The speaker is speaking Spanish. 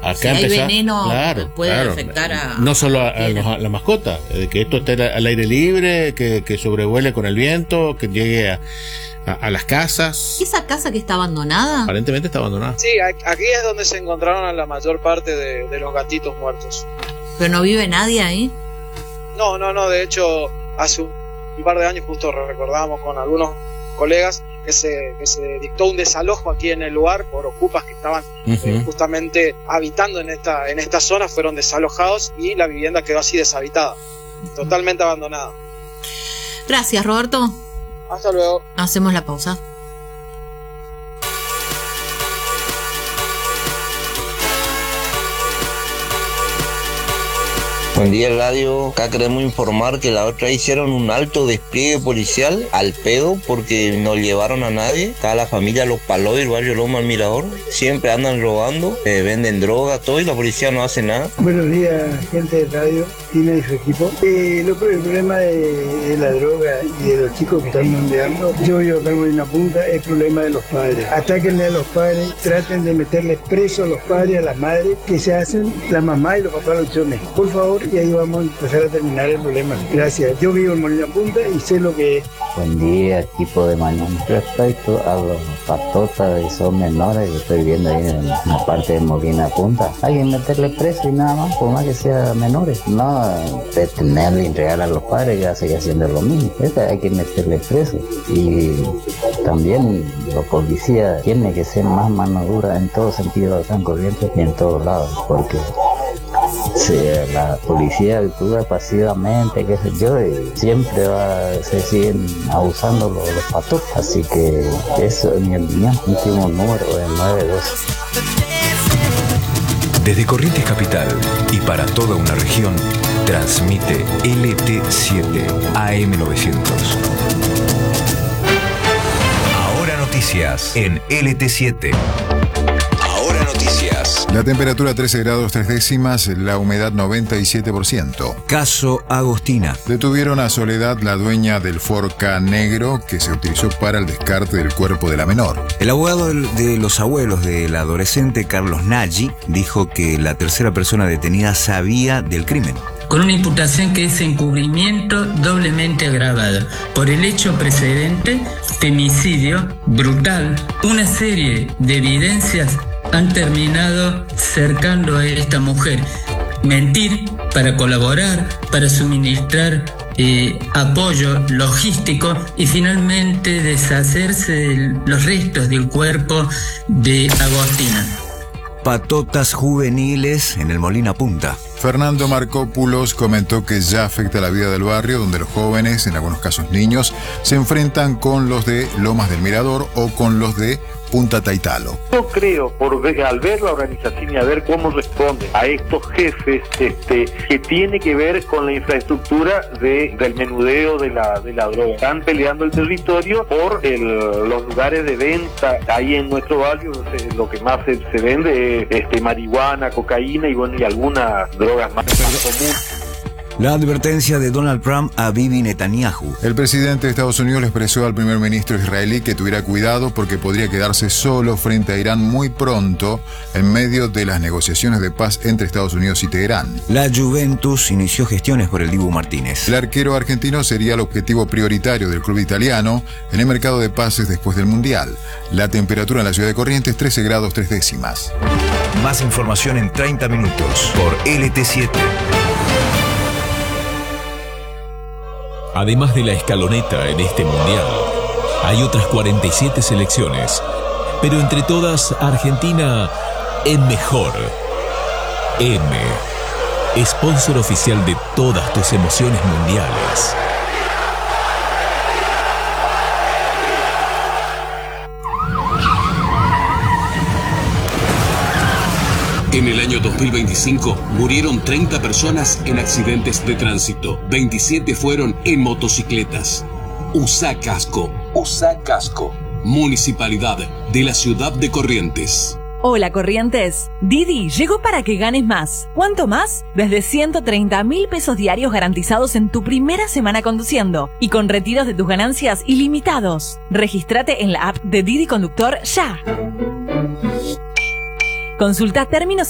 Acá si hay veneno, puede afectar a... No solo a la mascota, que esto esté al aire libre, que sobrevuele con el viento, que llegue a las casas. ¿Esa casa que está abandonada? Aparentemente está abandonada. Sí, aquí es donde se encontraron a la mayor parte de los gatitos muertos. ¿Pero no vive nadie ahí? No, de hecho, hace un par de años justo recordábamos con algunos colegas que se dictó un desalojo aquí en el lugar por ocupas que estaban justamente habitando en esta zona, fueron desalojados y la vivienda quedó así deshabitada, totalmente abandonada. Gracias, Roberto. Hasta luego. Hacemos la pausa. Buen día, radio. Acá queremos informar que la otra vez hicieron un alto despliegue policial al pedo porque no llevaron a nadie. Está la familia Los Palos del barrio Loma al Mirador. Siempre andan robando, venden droga, todo, y la policía no hace nada. Buenos días, gente de radio, Tina y su equipo. El problema de la droga y de los chicos que están ondeando, yo vivo acá en Molina Punta, es el problema de los padres. Atáquenle a los padres, traten de meterles presos a los padres, a las madres, que se hacen la mamá y los papás luchones. Por favor, y ahí vamos a empezar a terminar el problema. Gracias. Yo vivo en Molina Punta y sé lo que es. Buen día, equipo de mañana. Respecto a los patotas que son menores que estoy viendo ahí en la parte de Molina Punta, hay que meterle preso y nada más, por más que sean menores. No detenerle y entregar a los padres, ya sigue haciendo lo mismo. Hay que meterle preso. Y también los policías tienen que ser más mano dura en todo sentido acá en Corrientes y en todos lados, porque si la policía actúa pasivamente, qué sé yo, y siempre se siguen abusando los patos. Así que eso es mi opinión. Último número de 912. Desde Corrientes Capital y para toda una región, transmite LT7 AM900. Ahora noticias en LT7. Ahora noticias. La temperatura 13 grados 3 décimas, la humedad 97%. Caso Agostina. Detuvieron a Soledad, la dueña del Ford Ka negro que se utilizó para el descarte del cuerpo de la menor. El abogado de los abuelos del adolescente, Carlos Nagy, dijo que la tercera persona detenida sabía del crimen. Con una imputación que es encubrimiento doblemente agravado por el hecho precedente, femicidio brutal. Una serie de evidencias han terminado cercando a esta mujer. Mentir para colaborar, para suministrar apoyo logístico y finalmente deshacerse de los restos del cuerpo de Agostina. Patotas juveniles en el Molina Punta. Fernando Marcópulos comentó que ya afecta la vida del barrio, donde los jóvenes, en algunos casos niños, se enfrentan con los de Lomas del Mirador o con los de Punta Taitalo. Yo creo, al ver la organización y a ver cómo responde a estos jefes, que tiene que ver con la infraestructura del menudeo de la droga. Están peleando el territorio por los lugares de venta. Ahí en nuestro barrio lo que más se vende es marihuana, cocaína y algunas drogas más comunes. La advertencia de Donald Trump a Bibi Netanyahu. El presidente de Estados Unidos le expresó al primer ministro israelí que tuviera cuidado porque podría quedarse solo frente a Irán muy pronto en medio de las negociaciones de paz entre Estados Unidos y Teherán. La Juventus inició gestiones por el Dibu Martínez. El arquero argentino sería el objetivo prioritario del club italiano en el mercado de pases después del Mundial. La temperatura en la ciudad de Corrientes 13 grados 3 décimas. Más información en 30 minutos por LT7. Además de la escaloneta en este mundial, hay otras 47 selecciones, pero entre todas, Argentina es mejor. M, sponsor oficial de todas tus emociones mundiales. En el año 2025 murieron 30 personas en accidentes de tránsito. 27 fueron en motocicletas. Usa casco. Usa casco. Municipalidad de la ciudad de Corrientes. Hola Corrientes, Didi llegó para que ganes más. ¿Cuánto más? Desde 130.000 pesos diarios garantizados en tu primera semana conduciendo y con retiros de tus ganancias ilimitados. Regístrate en la app de Didi Conductor ya. Consulta términos